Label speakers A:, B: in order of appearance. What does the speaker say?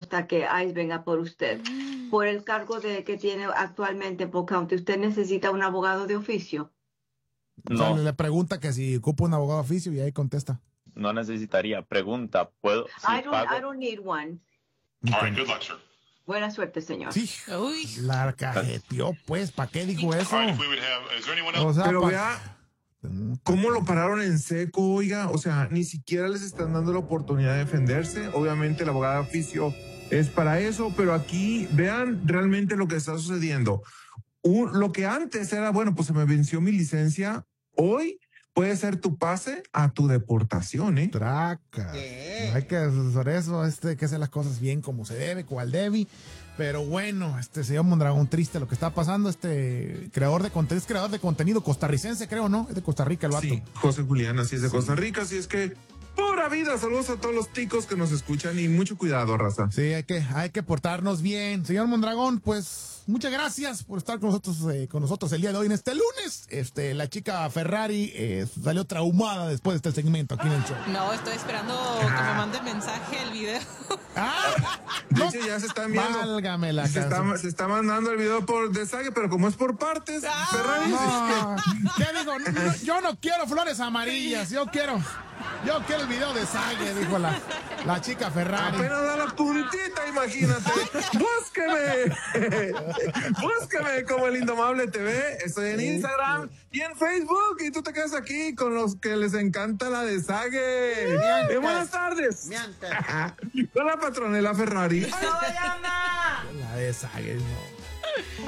A: hasta que ICE venga por usted. Por el cargo que tiene actualmente en Polk County, ¿usted necesita un abogado de oficio?
B: O sea,
C: No,
B: le pregunta que si ocupa un abogado de oficio y ahí contesta.
C: no necesitaría. Pregunta, ¿puedo? Si
A: I
C: pago.
A: don't need one.
D: All right, good luck, sir.
A: Buena suerte, señor.
B: Sí,
E: Uy.
B: la cajeteó, pues, ¿para qué dijo eso?
D: All right, if we would have, is there anyone else?
B: O sea,
F: Pero vea cómo lo pararon en seco, oiga. O sea, ni siquiera les están dando la oportunidad de defenderse. Obviamente, el abogado de oficio es para eso, pero aquí vean realmente lo que está sucediendo. Lo que antes era, bueno, pues se me venció mi licencia. Hoy puede ser tu pase a tu deportación, ¿eh?
B: Traca. Hay que asesorar eso, que hacer las cosas bien como se debe, cual debe. Pero bueno, señor Mondragón, triste lo que está pasando. Creador de contenido costarricense, creo, ¿no? Es de Costa Rica el vato.
F: Sí, José Julián, así es de Costa Rica, así es que pura vida, saludos a todos los ticos que nos escuchan y mucho cuidado, raza.
B: Sí, hay que portarnos bien. Señor Mondragón, pues muchas gracias por estar con nosotros el día de hoy en este lunes. La chica Ferrari salió traumada después de este segmento aquí en el show.
E: No, estoy esperando que me mande mensaje el video.
F: De hecho, ya se está enviando.
B: Válgame la
F: se está mandando el video por desague, pero como es por partes, Ferrari.
B: No, ¿qué digo? Yo no quiero flores amarillas, yo quiero el video de Sague, dijo la chica Ferrari.
F: Apenas da la puntita, imagínate. Búsqueme como el Indomable TV. Estoy en Instagram y en Facebook. Y tú te quedas aquí con los que les encanta la de Sague. Buenas tardes. Con la patronela Ferrari.
B: La de Sague, no.